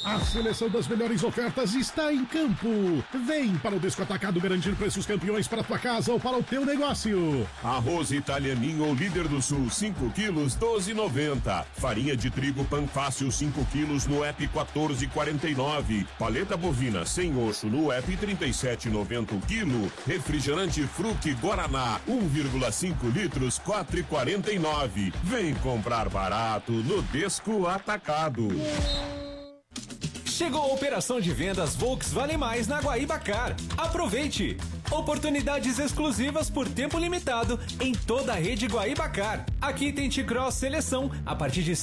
A seleção das melhores ofertas está em campo. Vem para o Desco Atacado garantir preços campeões para tua casa ou para o teu negócio. Arroz Italianinho, líder do sul, 5 quilos, 12,90. Farinha de trigo Panfácil, 5 quilos no app 14,49. Paleta bovina sem osso no app 37,90 o quilo. Refrigerante Fruc Guaraná, 1,5 litros, 4,49. Vem comprar barato no Desco Atacado. Chegou a operação de vendas Volks Vale Mais na Guaíbacar. Aproveite! Oportunidades exclusivas por tempo limitado em toda a rede Guaíbacar. Aqui tem T-Cross Seleção a partir de R$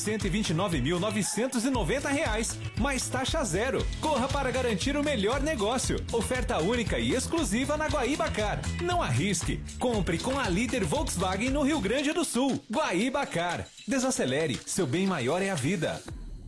129.990, mais taxa zero. Corra para garantir o melhor negócio. Oferta única e exclusiva na Guaíbacar. Não arrisque. Compre com a líder Volkswagen no Rio Grande do Sul. Guaíbacar. Desacelere. Seu bem maior é a vida.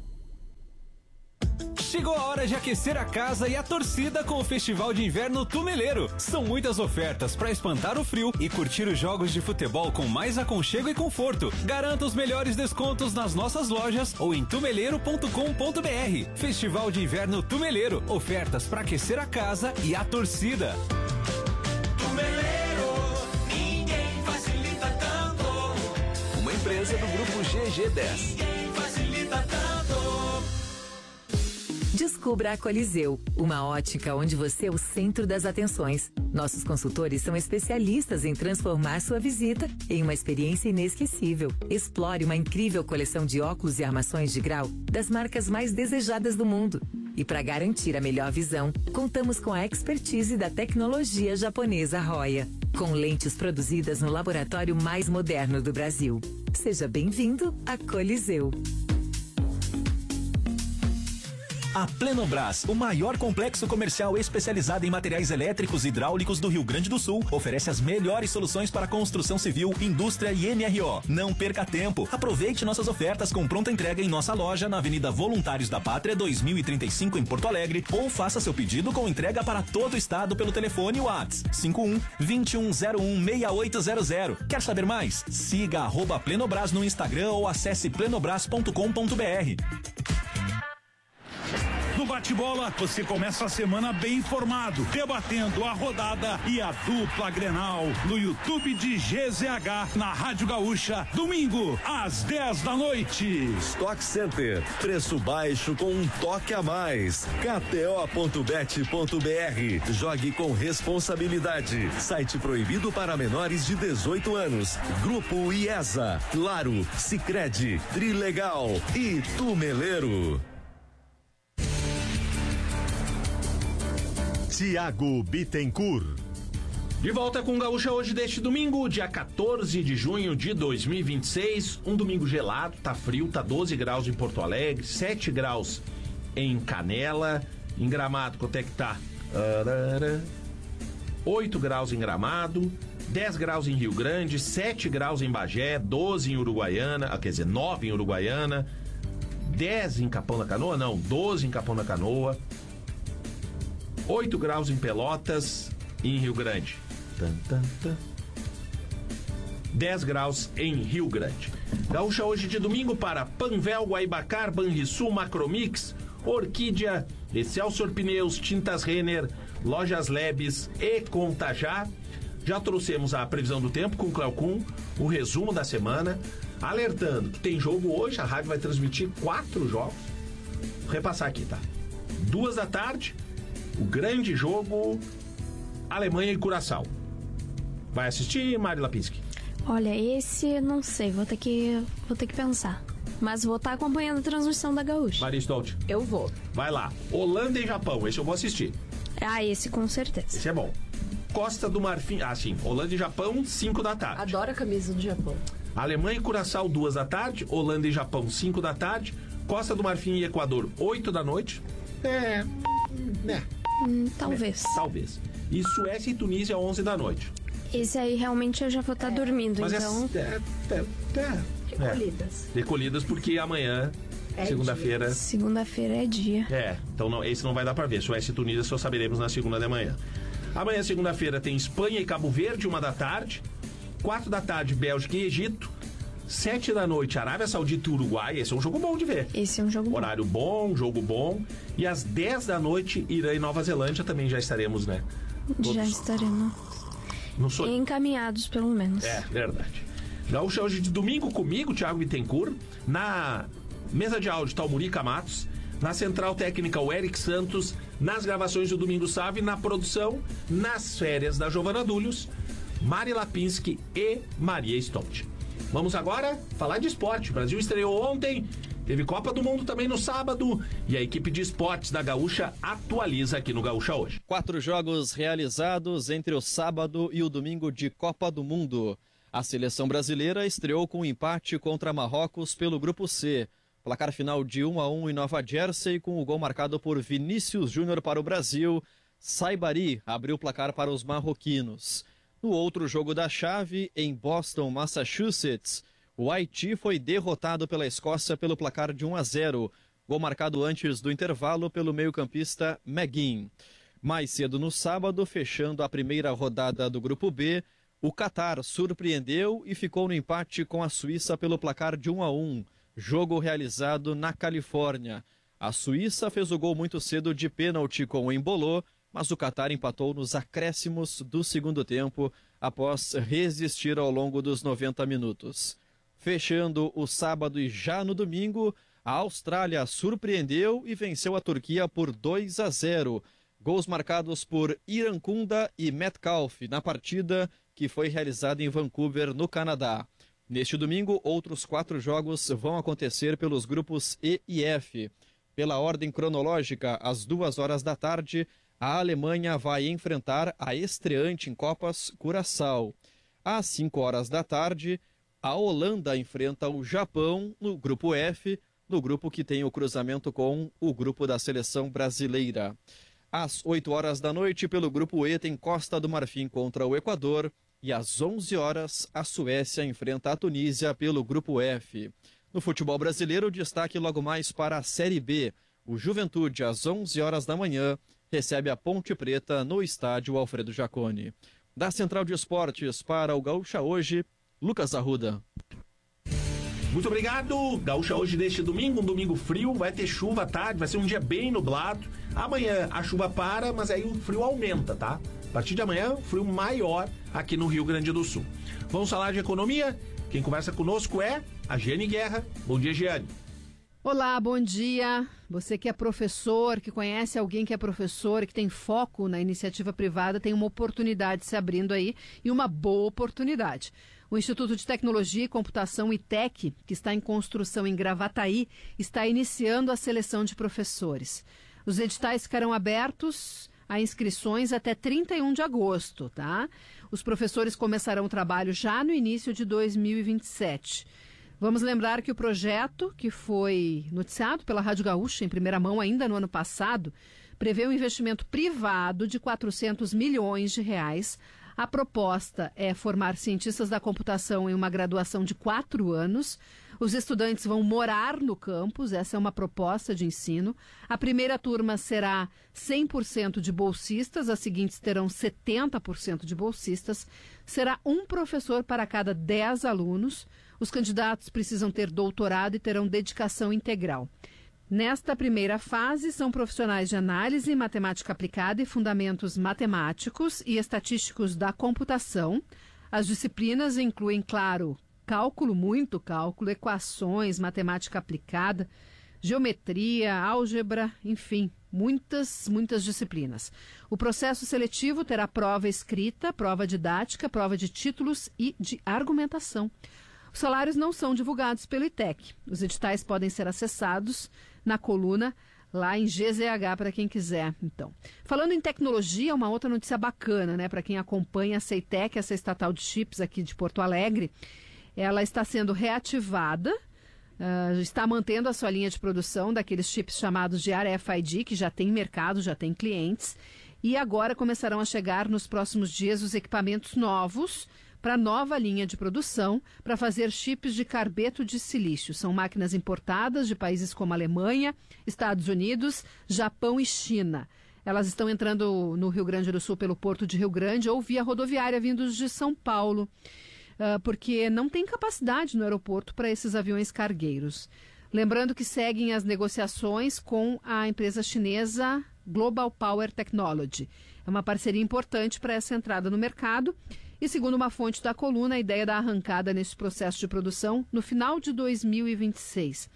Chegou a hora de aquecer a casa e a torcida com o Festival de Inverno Tumeleiro. São muitas ofertas para espantar o frio e curtir os jogos de futebol com mais aconchego e conforto. Garanta os melhores descontos nas nossas lojas ou em tumeleiro.com.br. Festival de Inverno Tumeleiro. Ofertas para aquecer a casa e a torcida. Tumeleiro, ninguém facilita tanto. Uma empresa do grupo GG10. Ninguém facilita tanto. Descubra a Coliseu, uma ótica onde você é o centro das atenções. Nossos consultores são especialistas em transformar sua visita em uma experiência inesquecível. Explore uma incrível coleção de óculos e armações de grau das marcas mais desejadas do mundo. E para garantir a melhor visão, contamos com a expertise da tecnologia japonesa Roya, com lentes produzidas no laboratório mais moderno do Brasil. Seja bem-vindo a Coliseu. A Plenobras, o maior complexo comercial especializado em materiais elétricos e hidráulicos do Rio Grande do Sul, oferece as melhores soluções para construção civil, indústria e MRO. Não perca tempo. Aproveite nossas ofertas com pronta entrega em nossa loja na Avenida Voluntários da Pátria 2035 em Porto Alegre ou faça seu pedido com entrega para todo o estado pelo telefone WhatsApp 51-2101-6800. Quer saber mais? Siga @Plenobras no Instagram ou acesse plenobras.com.br. No bate-bola, você começa a semana bem informado, debatendo a rodada e a dupla Grenal no YouTube de GZH, na Rádio Gaúcha, domingo, às 10 da noite. Stock Center, preço baixo com um toque a mais. KTO.bet.br, jogue com responsabilidade. Site proibido para menores de 18 anos. Grupo IESA, Claro, Sicredi, Trilegal e Tumeleiro. Tiago Bittencourt. De volta com Gaúcha hoje deste domingo, dia 14 de junho de 2026. Um domingo gelado, tá frio, tá 12 graus em Porto Alegre, 7 graus em Canela. Em Gramado, quanto é que tá? 8 graus em Gramado, 10 graus em Rio Grande, 7 graus em Bagé, 12 em Uruguaiana, quer dizer, 9 em Uruguaiana, 10 em Capão da Canoa, não, 12 em Capão da Canoa, 8 graus em Pelotas e em Rio Grande. 10 graus em Rio Grande. Gaúcha hoje de domingo para Panvel, Guaibacar, Banrisul, Macromix, Orquídea, Excelsior Pneus, Tintas Renner, Lojas Lebes e Contajá. Já trouxemos a previsão do tempo com o Cleocum, o resumo da semana, alertando que tem jogo hoje, a rádio vai transmitir 4 jogos. Vou repassar aqui, tá? 2 da tarde, o grande jogo Alemanha e Curaçao. Vai assistir, Mari Lapinski? Olha, esse não sei, vou ter que pensar. Mas vou estar acompanhando a transmissão da Gaúcha. Mari Stolt? Eu vou. Vai lá, Holanda e Japão, esse eu vou assistir. Ah, esse com certeza. Esse é bom. Costa do Marfim, sim, Holanda e Japão, 5 da tarde. Adoro a camisa do Japão. Alemanha e Curaçao, 2 da tarde. Holanda e Japão, 5 da tarde. Costa do Marfim e Equador, 8 da noite. Talvez. E Suécia e Tunísia, 11 da noite. Esse aí realmente eu já vou estar dormindo, mas então... Recolhidas. Recolhidas porque amanhã, segunda-feira... Segunda-feira é dia. Então não, esse não vai dar pra ver. Suécia e Tunísia só saberemos na segunda de manhã. Amanhã, segunda-feira, tem Espanha e Cabo Verde, 1 da tarde. 4 da tarde, Bélgica e Egito. 7 da noite, Arábia Saudita e Uruguai. Esse é um jogo bom de ver. Esse é um jogo Horário bom, jogo bom. E às 10 da noite, Irã e Nova Zelândia também já estaremos, né? Já estaremos encaminhados, pelo menos. É, verdade. Gaúcha hoje de domingo comigo, Thiago Bittencourt. Na mesa de áudio tá o Murica Matos. Na central técnica, o Eric Santos. Nas gravações do Domingo Save. Na produção, nas férias da Giovana Dúlios, Mari Lapinski e Maria Stott. Vamos agora falar de esporte. O Brasil estreou ontem, teve Copa do Mundo também no sábado e a equipe de esportes da Gaúcha atualiza aqui no Gaúcha hoje. 4 jogos realizados entre o sábado e o domingo de Copa do Mundo. A seleção brasileira estreou com um empate contra Marrocos pelo Grupo C. Placar final de 1-1 em Nova Jersey, com o gol marcado por Vinícius Júnior para o Brasil. Saibari abriu o placar para os marroquinos. No outro jogo da chave, em Boston, Massachusetts, o Haiti foi derrotado pela Escócia pelo placar de 1-0. Gol marcado antes do intervalo pelo meio-campista McGinn. Mais cedo no sábado, fechando a primeira rodada do Grupo B, o Catar surpreendeu e ficou no empate com a Suíça pelo placar de 1-1. Jogo realizado na Califórnia. A Suíça fez o gol muito cedo de pênalti com o Embolô, mas o Catar empatou nos acréscimos do segundo tempo após resistir ao longo dos 90 minutos. Fechando o sábado e já no domingo, a Austrália surpreendeu e venceu a Turquia por 2-0. Gols marcados por Irankunda e Metcalf na partida que foi realizada em Vancouver, no Canadá. Neste domingo, outros 4 jogos vão acontecer pelos grupos E e F. Pela ordem cronológica, às 2 da tarde, a Alemanha vai enfrentar a estreante em Copas, Curaçao. Às 5 da tarde, a Holanda enfrenta o Japão no Grupo F, no grupo que tem o cruzamento com o grupo da seleção brasileira. Às 8 da noite, pelo Grupo E, tem Costa do Marfim contra o Equador. E às 11 a Suécia enfrenta a Tunísia pelo Grupo F. No futebol brasileiro, destaque logo mais para a Série B. O Juventude, às 11 da manhã, recebe a Ponte Preta no estádio Alfredo Jaconi. Da Central de Esportes para o Gaúcha Hoje, Lucas Arruda. Muito obrigado. Gaúcha Hoje deste domingo, um domingo frio, vai ter chuva à tarde, vai ser um dia bem nublado. Amanhã a chuva para, mas aí o frio aumenta, tá? A partir de amanhã, frio maior aqui no Rio Grande do Sul. Vamos falar de economia? Quem conversa conosco é a Giane Guerra. Bom dia, Giane. Olá, bom dia. Você que é professor, que conhece alguém que é professor, que tem foco na iniciativa privada, tem uma oportunidade se abrindo aí, e uma boa oportunidade. O Instituto de Tecnologia e Computação, ITEC, que está em construção em Gravataí, está iniciando a seleção de professores. Os editais ficarão abertos a inscrições até 31 de agosto, tá? Os professores começarão o trabalho já no início de 2027. Vamos lembrar que o projeto, que foi noticiado pela Rádio Gaúcha em primeira mão ainda no ano passado, prevê um investimento privado de 400 milhões de reais. A proposta é formar cientistas da computação em uma graduação de 4 anos. Os estudantes vão morar no campus, essa é uma proposta de ensino. A primeira turma será 100% de bolsistas, as seguintes terão 70% de bolsistas. Será um professor para cada 10 alunos. Os candidatos precisam ter doutorado e terão dedicação integral. Nesta primeira fase, são profissionais de análise, matemática aplicada e fundamentos matemáticos e estatísticos da computação. As disciplinas incluem, claro, cálculo, muito cálculo, equações, matemática aplicada, geometria, álgebra, enfim, muitas disciplinas. O processo seletivo terá prova escrita, prova didática, prova de títulos e de argumentação. Os salários não são divulgados pelo ITEC. Os editais podem ser acessados na coluna lá em GZH para quem quiser. Então, falando em tecnologia, uma outra notícia bacana, né, para quem acompanha a CEITEC, essa estatal de chips aqui de Porto Alegre. Ela está sendo reativada, está mantendo a sua linha de produção daqueles chips chamados de RFID, que já tem mercado, já tem clientes, e agora começarão a chegar nos próximos dias os equipamentos novos para a nova linha de produção para fazer chips de carbeto de silício. São máquinas importadas de países como Alemanha, Estados Unidos, Japão e China. Elas estão entrando no Rio Grande do Sul pelo Porto de Rio Grande ou via rodoviária vindos de São Paulo. porque não tem capacidade no aeroporto para esses aviões cargueiros. Lembrando que seguem as negociações com a empresa chinesa Global Power Technology. É uma parceria importante para essa entrada no mercado e, segundo uma fonte da coluna, a ideia da arrancada nesse processo de produção no final de 2026.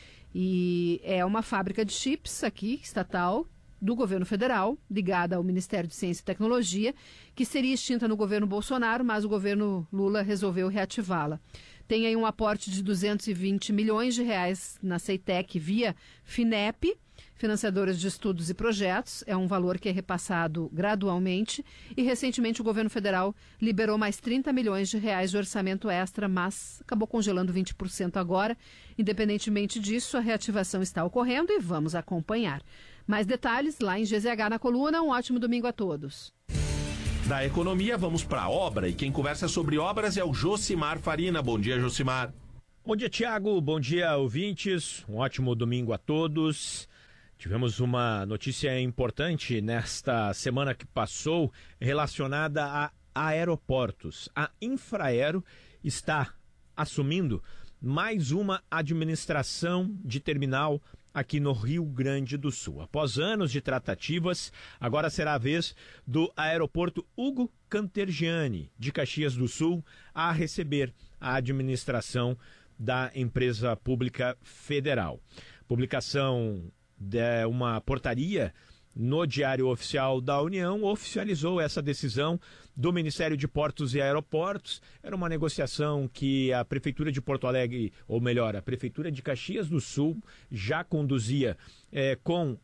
E é uma fábrica de chips aqui, estatal, do governo federal, ligada ao Ministério de Ciência e Tecnologia, que seria extinta no governo Bolsonaro, mas o governo Lula resolveu reativá-la. Tem aí um aporte de 220 milhões de reais na CEITEC via FINEP, financiadoras de estudos e projetos. É um valor que é repassado gradualmente. E recentemente o governo federal liberou mais 30 milhões de reais de orçamento extra, mas acabou congelando 20% agora. Independentemente disso, a reativação está ocorrendo e vamos acompanhar. Mais detalhes lá em GZH na coluna. Um ótimo domingo a todos. Da economia, vamos para a obra. E quem conversa sobre obras é o Josimar Farina. Bom dia, Josimar. Bom dia, Tiago. Bom dia, ouvintes. Um ótimo domingo a todos. Tivemos uma notícia importante nesta semana que passou relacionada a aeroportos. A Infraero está assumindo mais uma administração de terminal aqui no Rio Grande do Sul. Após anos de tratativas, agora será a vez do aeroporto Hugo Cantergiani, de Caxias do Sul, a receber a administração da empresa pública federal. Publicação de uma portaria no Diário Oficial da União oficializou essa decisão do Ministério de Portos e Aeroportos. Era uma negociação que a Prefeitura de Porto Alegre, ou melhor, a Prefeitura de Caxias do Sul já conduzia com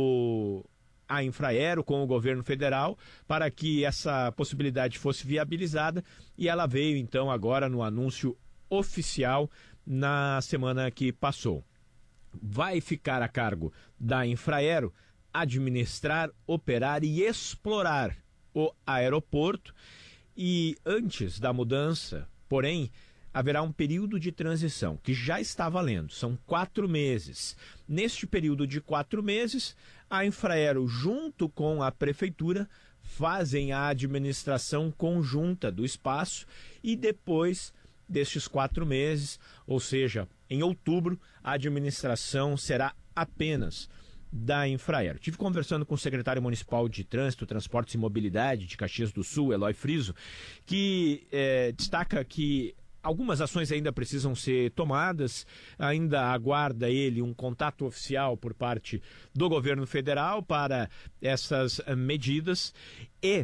a Infraero, com o governo federal, para que essa possibilidade fosse viabilizada, e ela veio então agora no anúncio oficial na semana que passou. Vai ficar a cargo da Infraero administrar, operar e explorar o aeroporto, e antes da mudança, porém, haverá um período de transição que já está valendo, são 4 meses. Neste período de 4 meses, a Infraero, junto com a Prefeitura, fazem a administração conjunta do espaço, e depois destes 4 meses, ou seja, em outubro, a administração será apenas da Infraero. Tive conversando com o secretário municipal de Trânsito, Transportes e Mobilidade de Caxias do Sul, Eloy Friso, que destaca que algumas ações ainda precisam ser tomadas, ainda aguarda ele um contato oficial por parte do governo federal para essas medidas, e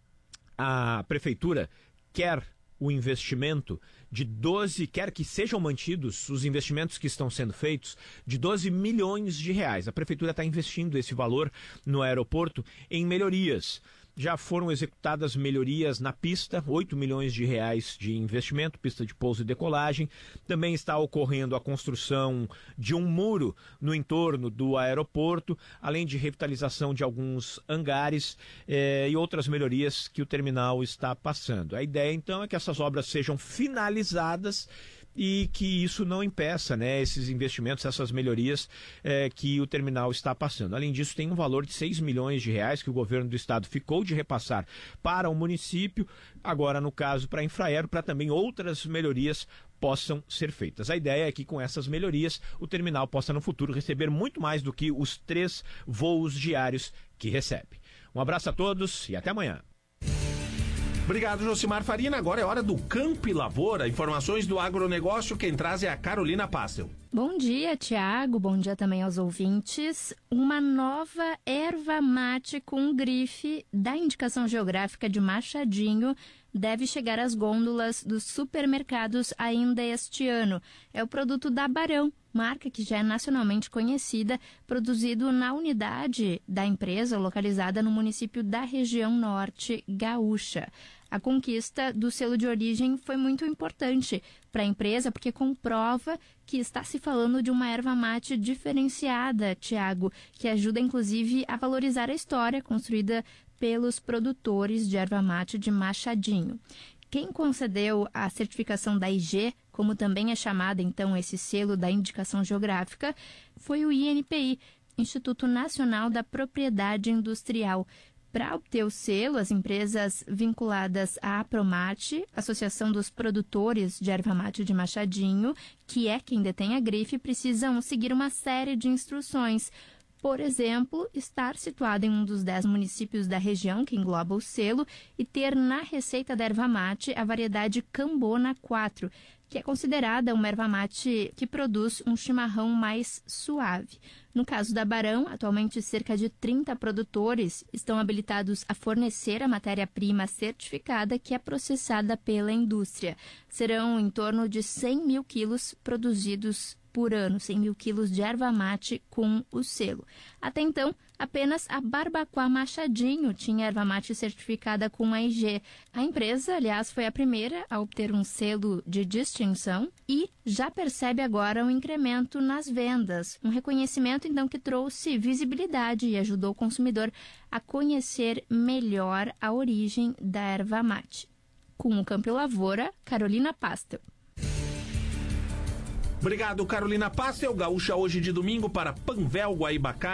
a prefeitura quer o investimento de 12, quer que sejam mantidos os investimentos que estão sendo feitos, de 12 milhões de reais. A prefeitura está investindo esse valor no aeroporto em melhorias. Já foram executadas melhorias na pista, 8 milhões de reais de investimento, pista de pouso e decolagem. Também está ocorrendo a construção de um muro no entorno do aeroporto, além de revitalização de alguns hangares e outras melhorias que o terminal está passando. A ideia, então, é que essas obras sejam finalizadas e que isso não impeça, esses investimentos, essas melhorias que o terminal está passando. Além disso, tem um valor de 6 milhões de reais que o governo do estado ficou de repassar para o município, agora no caso para a Infraero, para também outras melhorias possam ser feitas. A ideia é que com essas melhorias o terminal possa no futuro receber muito mais do que os 3 voos diários que recebe. Um abraço a todos e até amanhã. Obrigado, Josimar Farina. Agora é hora do Campo e Lavoura. Informações do agronegócio, quem traz é a Carolina Pastel. Bom dia, Tiago. Bom dia também aos ouvintes. Uma nova erva mate com grife da indicação geográfica de Machadinho deve chegar às gôndolas dos supermercados ainda este ano. É o produto da Barão, marca que já é nacionalmente conhecida, produzido na unidade da empresa localizada no município da região norte gaúcha. A conquista do selo de origem foi muito importante para a empresa, porque comprova que está se falando de uma erva mate diferenciada, Tiago, que ajuda inclusive a valorizar a história construída pelos produtores de erva mate de Machadinho. Quem concedeu a certificação da IG, como também é chamada então esse selo da indicação geográfica, foi o INPI, Instituto Nacional da Propriedade Industrial. Para obter o selo, as empresas vinculadas à Apromate, Associação dos Produtores de Erva Mate de Machadinho, que é quem detém a grife, precisam seguir uma série de instruções. Por exemplo, estar situado em um dos 10 municípios da região que engloba o selo e ter na receita da erva mate a variedade Cambona 4, que é considerada uma erva mate que produz um chimarrão mais suave. No caso da Barão, atualmente cerca de 30 produtores estão habilitados a fornecer a matéria-prima certificada que é processada pela indústria. Serão em torno de 100 mil quilos produzidos por ano, 100 mil quilos de erva mate com o selo. Até então, apenas a Barbacoa Machadinho tinha erva mate certificada com a IG. A empresa, aliás, foi a primeira a obter um selo de distinção e já percebe agora um incremento nas vendas. Um reconhecimento, então, que trouxe visibilidade e ajudou o consumidor a conhecer melhor a origem da erva mate. Com o Campo e Lavoura, Carolina Pastel. Obrigado, Carolina Pastel. Gaúcha hoje de domingo para Panvel, Guaibacar.